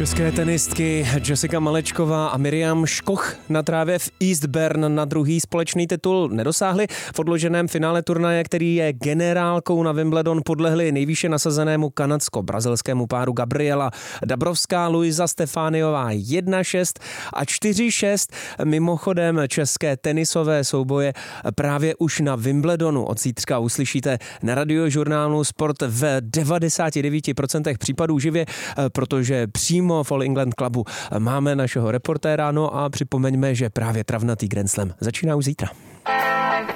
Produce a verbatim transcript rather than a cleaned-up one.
České tenistky Jessica Malečková a Miriam Škoch na trávě v Eastbourne na druhý společný titul nedosáhly. V odloženém finále turnaje, který je generálkou na Wimbledon, podlehli nejvýše nasazenému kanadsko-brazilskému páru Gabriela Dabrowská, Luisa Stefániová jedna šest a čtyři šest. Mimochodem české tenisové souboje právě už na Wimbledonu od zítřka uslyšíte na radiožurnálu Sport v devadesát devět procent případů živě, protože přímo v All England Clubu máme našeho reportéra. No a připomeňme, že právě travnatý Grand Slam začíná už zítra.